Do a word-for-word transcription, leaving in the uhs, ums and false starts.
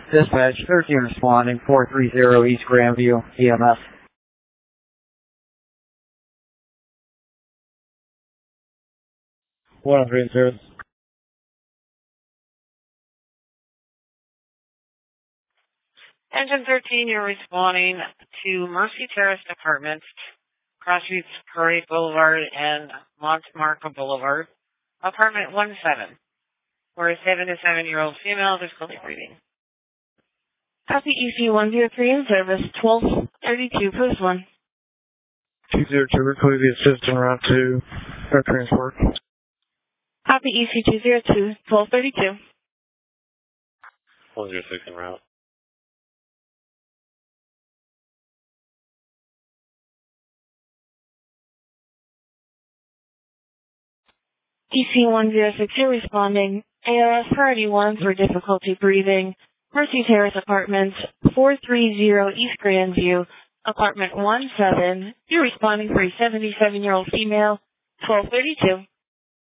Dispatch thirteen responding, four three zero East Grandview, E M S. one three zero. Engine thirteen, you're responding to Mercy Terrace Apartments, Crossview Parade Boulevard and Montmarca Boulevard, apartment one seven, where a seventy-seven-year-old female difficulty breathing. Copy E C one zero three in service, twelve thirty-two, post one. two zero two, request the assistant route to air transport. Copy E C two zero two, twelve thirty-two. one zero six en route. E C one zero six, you're responding. A R S priority one for difficulty breathing. Mercy Terrace Apartments, four three zero East Grandview, apartment one seven. You're responding for a seventy-seven-year-old female, twelve thirty-two.